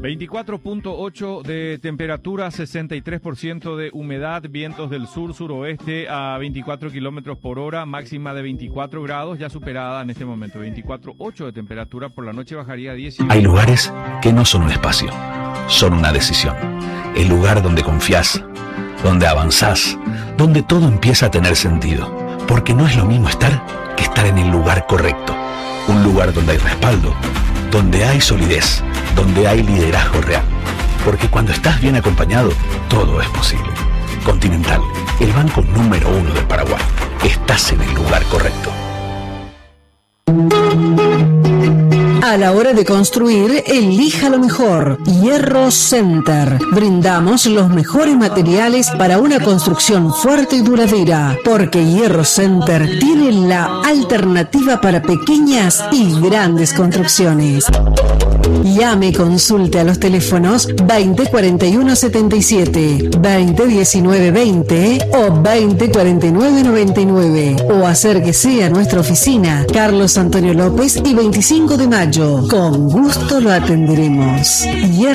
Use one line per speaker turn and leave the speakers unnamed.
24.8 de temperatura, 63% de humedad, vientos del sur-suroeste a 24 kilómetros por hora, máxima de 24 grados, ya superada en este momento. 24.8 de temperatura, por la noche bajaría a 18.
Hay lugares que no son un espacio, son una decisión. El lugar donde confías, donde avanzás, donde todo empieza a tener sentido. Porque no es lo mismo estar que estar en el lugar correcto. Un lugar donde hay respaldo, donde hay solidez, donde hay liderazgo real. Porque cuando estás bien acompañado, todo es posible. Continental, el banco número 1 del Paraguay. Estás en el lugar correcto.
A la hora de construir, elija lo mejor. Hierro Center. Brindamos los mejores materiales para una construcción fuerte y duradera. Porque Hierro Center tiene la alternativa para pequeñas y grandes construcciones. Llame y consulte a los teléfonos 204177, 201920 o 204999 o acérquese a nuestra oficina Carlos Antonio López y 25 de Mayo. Con gusto lo atenderemos.